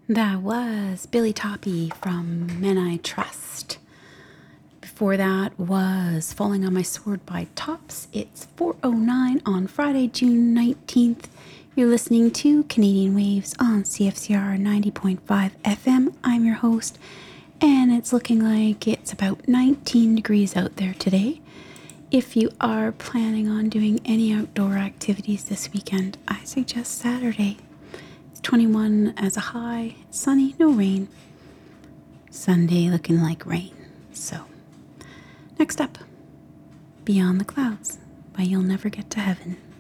That was Billy Toppy from Men I Trust. Before that was Falling on My Sword by Tops. It's 4:09 on Friday, June 19th. You're listening to Canadian Waves on CFCR 90.5 FM. I'm your host, and it's looking like it's about 19 degrees out there today. If you are planning on doing any outdoor activities this weekend, I suggest Saturday. 21 as a high, sunny, no rain. Sunday looking like rain. So, next up, Beyond the Clouds by You'll Never Get to Heaven.